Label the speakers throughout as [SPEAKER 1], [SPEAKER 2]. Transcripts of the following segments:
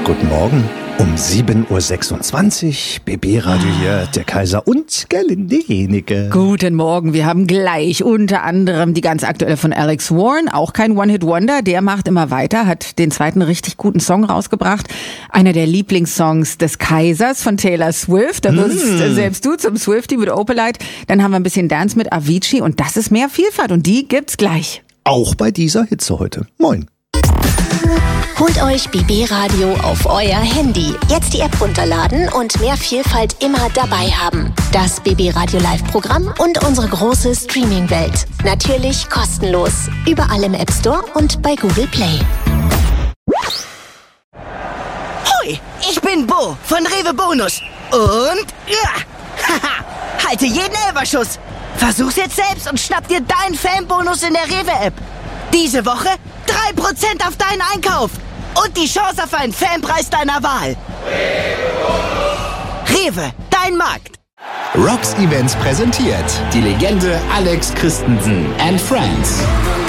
[SPEAKER 1] Guten Morgen. Um 7.26 Uhr, BB Radio hier, der Kaiser und Gerlinde Jenike.
[SPEAKER 2] Guten Morgen, wir haben gleich unter anderem die ganz aktuelle von Alex Warren, auch kein One-Hit-Wonder, der macht immer weiter, hat den zweiten richtig guten Song rausgebracht. Einer der Lieblingssongs des Kaisers von Taylor Swift, da wirst selbst du zum Swiftie mit Opalite. Dann haben wir ein bisschen Dance mit Avicii und das ist mehr Vielfalt und die gibt's gleich.
[SPEAKER 1] Auch bei dieser Hitze heute. Moin.
[SPEAKER 3] Holt euch BB Radio auf euer Handy. Jetzt die App runterladen und mehr Vielfalt immer dabei haben. Das BB Radio Live-Programm und unsere große Streaming-Welt. Natürlich kostenlos. Überall im App Store und bei Google Play.
[SPEAKER 4] Hoi, ich bin Bo von Rewe Bonus. Und haha, halte jeden Elferschuss. Versuch's jetzt selbst und schnapp dir deinen Fanbonus in der Rewe-App. Diese Woche 3% auf deinen Einkauf. Und die Chance auf einen Fanpreis deiner Wahl. Rewe, dein Markt.
[SPEAKER 5] Rocks Events präsentiert die Legende Alex Christensen and Friends.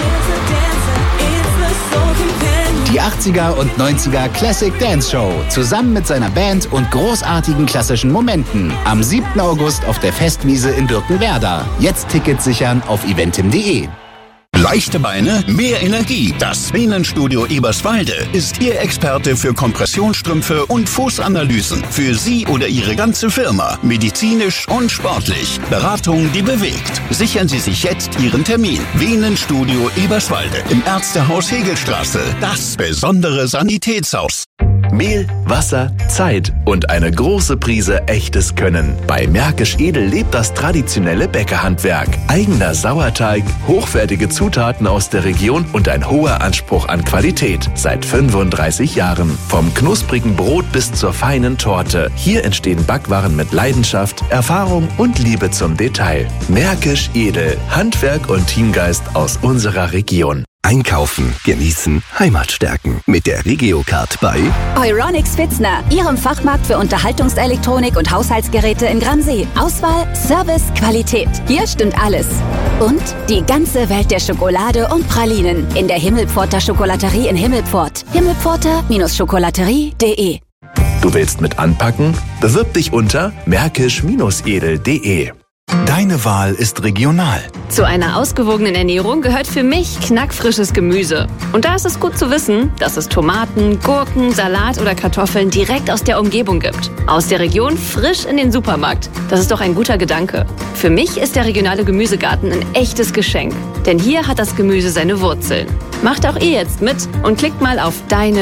[SPEAKER 5] Die 80er und 90er Classic Dance Show zusammen mit seiner Band und großartigen klassischen Momenten. Am 7. August auf der Festwiese in Birkenwerder. Jetzt Tickets sichern auf eventim.de.
[SPEAKER 6] Leichte Beine, mehr Energie. Das Venenstudio Eberswalde ist Ihr Experte für Kompressionsstrümpfe und Fußanalysen. Für Sie oder Ihre ganze Firma. Medizinisch und sportlich. Beratung, die bewegt. Sichern Sie sich jetzt Ihren Termin. Venenstudio Eberswalde im Ärztehaus Hegelstraße. Das besondere Sanitätshaus.
[SPEAKER 7] Mehl, Wasser, Zeit und eine große Prise echtes Können. Bei Märkisch Edel lebt das traditionelle Bäckerhandwerk. Eigener Sauerteig, hochwertige Zutaten aus der Region und ein hoher Anspruch an Qualität. Seit 35 Jahren. Vom knusprigen Brot bis zur feinen Torte. Hier entstehen Backwaren mit Leidenschaft, Erfahrung und Liebe zum Detail. Märkisch Edel. Handwerk und Teamgeist aus unserer Region.
[SPEAKER 8] Einkaufen, genießen, Heimat stärken. Mit der Regiocard bei
[SPEAKER 9] Euronics Pfitzner, Ihrem Fachmarkt für Unterhaltungselektronik und Haushaltsgeräte in Grammsee. Auswahl, Service, Qualität. Hier stimmt alles. Und die ganze Welt der Schokolade und Pralinen in der Himmelpforter Schokolaterie in Himmelpfort. Himmelpforter-schokolaterie.de.
[SPEAKER 7] Du willst mit anpacken? Bewirb dich unter märkisch-edel.de.
[SPEAKER 8] Deine Wahl ist regional.
[SPEAKER 10] Zu einer ausgewogenen Ernährung gehört für mich knackfrisches Gemüse. Und da ist es gut zu wissen, dass es Tomaten, Gurken, Salat oder Kartoffeln direkt aus der Umgebung gibt. Aus der Region frisch in den Supermarkt. Das ist doch ein guter Gedanke. Für mich ist der regionale Gemüsegarten ein echtes Geschenk. Denn hier hat das Gemüse seine Wurzeln. Macht auch ihr jetzt mit und klickt mal auf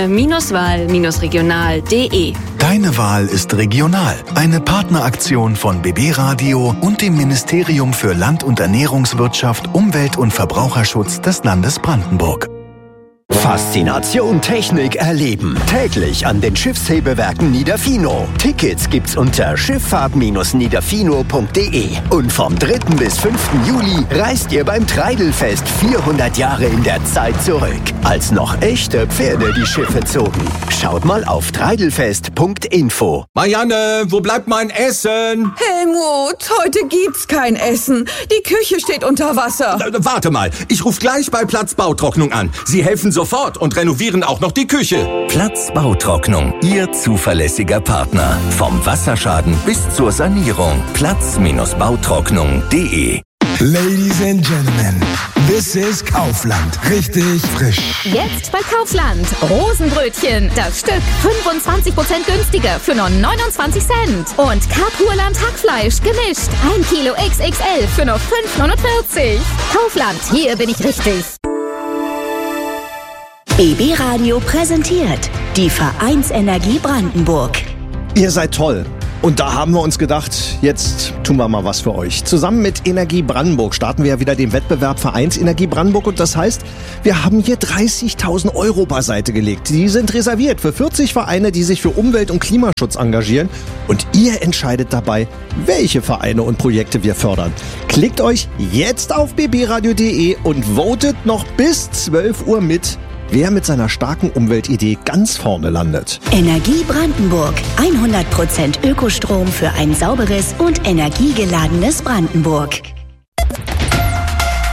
[SPEAKER 10] deine-wahl-regional.de.
[SPEAKER 8] Deine Wahl ist regional. Eine Partneraktion von BB Radio und dem Ministerium für Land- und Ernährungswirtschaft, Umwelt- und Verbraucherschutz des Landes Brandenburg.
[SPEAKER 11] Faszination Technik erleben. Täglich an den Schiffshebewerken Niederfino. Tickets gibt's unter schifffahrt-niederfino.de. Und vom 3. bis 5. Juli reist ihr beim Treidelfest 400 Jahre in der Zeit zurück. Als noch echte Pferde die Schiffe zogen. Schaut mal auf treidelfest.info.
[SPEAKER 12] Marianne, wo bleibt mein Essen?
[SPEAKER 13] Helmut, heute gibt's kein Essen. Die Küche steht unter Wasser.
[SPEAKER 12] Warte mal, ich rufe gleich bei Platz Bautrocknung an. Sie helfen sofort und renovieren auch noch die Küche.
[SPEAKER 8] Platz Bautrocknung, Ihr zuverlässiger Partner. Vom Wasserschaden bis zur Sanierung. Platz-bautrocknung.de.
[SPEAKER 14] Ladies and Gentlemen, this is Kaufland. Richtig frisch.
[SPEAKER 15] Jetzt bei Kaufland. Rosenbrötchen. Das Stück 25% günstiger für nur 29 Cent. Und Kapurland Hackfleisch gemischt. 1 Kilo XXL für nur 5,49. Kaufland, hier bin ich richtig.
[SPEAKER 3] BB Radio präsentiert die Vereinsenergie Brandenburg.
[SPEAKER 1] Ihr seid toll. Und da haben wir uns gedacht, jetzt tun wir mal was für euch. Zusammen mit Energie Brandenburg starten wir ja wieder den Wettbewerb Vereinsenergie Brandenburg. Und das heißt, wir haben hier 30.000 € beiseite gelegt. Die sind reserviert für 40 Vereine, die sich für Umwelt- und Klimaschutz engagieren. Und ihr entscheidet dabei, welche Vereine und Projekte wir fördern. Klickt euch jetzt auf bbradio.de und votet noch bis 12 Uhr mit, wer mit seiner starken Umweltidee ganz vorne landet.
[SPEAKER 3] Energie Brandenburg. 100% Ökostrom für ein sauberes und energiegeladenes Brandenburg.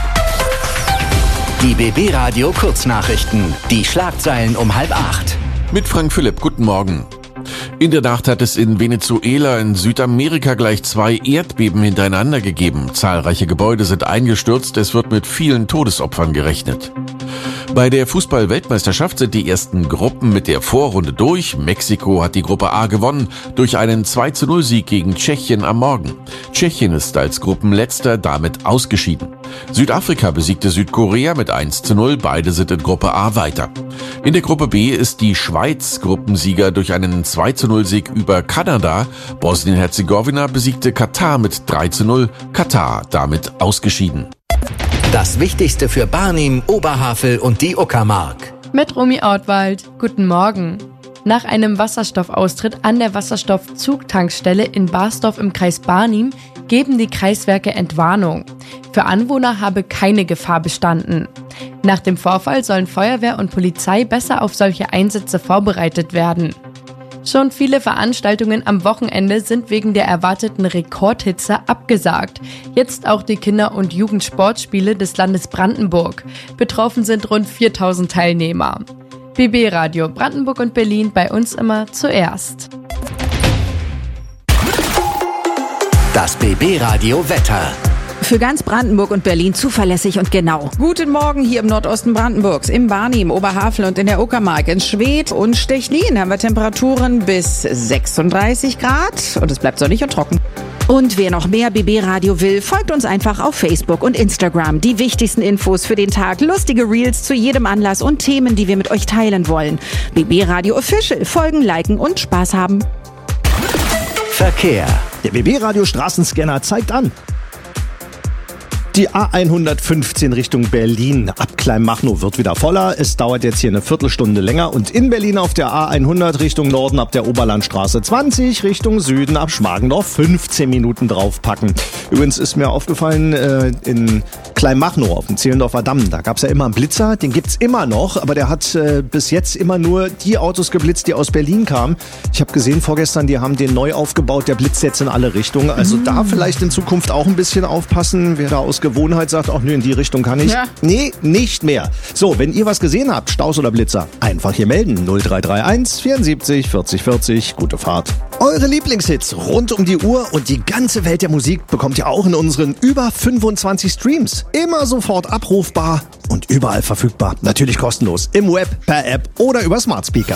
[SPEAKER 5] Die BB Radio Kurznachrichten. Die Schlagzeilen um 7:30.
[SPEAKER 16] Mit Frank Philipp, guten Morgen. In der Nacht hat es in Venezuela in Südamerika gleich 2 Erdbeben hintereinander gegeben. Zahlreiche Gebäude sind eingestürzt, es wird mit vielen Todesopfern gerechnet. Bei der Fußball-Weltmeisterschaft sind die ersten Gruppen mit der Vorrunde durch. Mexiko hat die Gruppe A gewonnen durch einen 2:0-Sieg gegen Tschechien am Morgen. Tschechien ist als Gruppenletzter damit ausgeschieden. Südafrika besiegte Südkorea mit 1:0, beide sind in Gruppe A weiter. In der Gruppe B ist die Schweiz Gruppensieger durch einen 2:0-Sieg über Kanada. Bosnien-Herzegowina besiegte Katar mit 3:0, Katar damit ausgeschieden.
[SPEAKER 17] Das Wichtigste für Barnim, Oberhavel und die Uckermark.
[SPEAKER 18] Mit Romy Ortwald. Guten Morgen. Nach einem Wasserstoffaustritt an der Wasserstoffzugtankstelle in Barsdorf im Kreis Barnim geben die Kreiswerke Entwarnung. Für Anwohner habe keine Gefahr bestanden. Nach dem Vorfall sollen Feuerwehr und Polizei besser auf solche Einsätze vorbereitet werden. Schon viele Veranstaltungen am Wochenende sind wegen der erwarteten Rekordhitze abgesagt. Jetzt auch die Kinder- und Jugendsportspiele des Landes Brandenburg. Betroffen sind rund 4000 Teilnehmer. BB Radio Brandenburg und Berlin, bei uns immer zuerst.
[SPEAKER 17] Das BB Radio Wetter.
[SPEAKER 2] Für ganz Brandenburg und Berlin zuverlässig und genau. Guten Morgen hier im Nordosten Brandenburgs, im Barnim, Oberhavel und in der Uckermark. In Schwedt und Stechlin haben wir Temperaturen bis 36 Grad und es bleibt sonnig und trocken. Und wer noch mehr BB Radio will, folgt uns einfach auf Facebook und Instagram. Die wichtigsten Infos für den Tag, lustige Reels zu jedem Anlass und Themen, die wir mit euch teilen wollen. BB Radio Official, folgen, liken und Spaß haben.
[SPEAKER 17] Verkehr.
[SPEAKER 1] Der BB Radio Straßenscanner zeigt an. Die A115 Richtung Berlin ab Kleinmachnow wird wieder voller. Es dauert jetzt hier eine Viertelstunde länger. Und in Berlin auf der A100 Richtung Norden ab der Oberlandstraße 20, Richtung Süden ab Schmargendorf 15 Minuten draufpacken. Übrigens ist mir aufgefallen, in Kleinmachnow auf dem Zehlendorfer Damm, da gab es ja immer einen Blitzer, den gibt's immer noch, aber der hat bis jetzt immer nur die Autos geblitzt, die aus Berlin kamen. Ich habe gesehen vorgestern, die haben den neu aufgebaut, der blitzt jetzt in alle Richtungen. Also da vielleicht in Zukunft auch ein bisschen aufpassen, wer da aus Gewohnheit sagt, ach nee, in die Richtung kann ich. Ja. Nee, nicht mehr. So, wenn ihr was gesehen habt, Staus oder Blitzer, einfach hier melden. 0331 74 40 40. Gute Fahrt. Eure Lieblingshits rund um die Uhr und die ganze Welt der Musik bekommt ihr auch in unseren über 25 Streams. Immer sofort abrufbar und überall verfügbar. Natürlich kostenlos. Im Web, per App oder über Smart Speaker.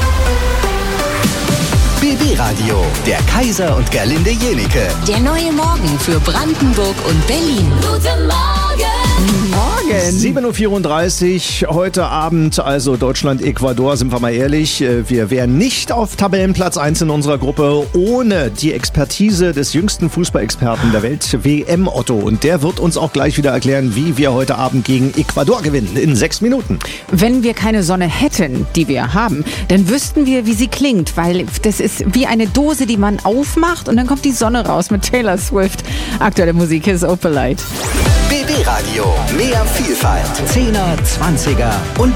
[SPEAKER 17] BB Radio, der Kaiser und Gerlinde Jenike.
[SPEAKER 3] Der neue Morgen für Brandenburg und Berlin. Guten Morgen!
[SPEAKER 1] Morgen! 7:34 Uhr heute Abend, also Deutschland-Ecuador, sind wir mal ehrlich. Wir wären nicht auf Tabellenplatz 1 in unserer Gruppe ohne die Expertise des jüngsten Fußballexperten der Welt, WM Otto. Und der wird uns auch gleich wieder erklären, wie wir heute Abend gegen Ecuador gewinnen. In 6 Minuten.
[SPEAKER 2] Wenn wir keine Sonne hätten, die wir haben, dann wüssten wir, wie sie klingt, weil das ist wie eine Dose, die man aufmacht und dann kommt die Sonne raus mit Taylor Swift. Aktuelle Musik ist Opalite.
[SPEAKER 17] BB Radio, mehr Vielfalt. 10er, 20er und